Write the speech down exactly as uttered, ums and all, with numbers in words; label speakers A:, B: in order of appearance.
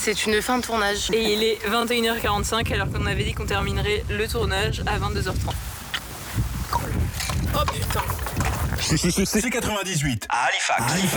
A: C'est une fin de tournage.
B: Et il est vingt et une heures quarante-cinq alors qu'on avait dit qu'on terminerait le tournage à vingt-deux heures trente. Oh putain.
C: C'est quatre-vingt-dix-huit à Halifax. Halifax.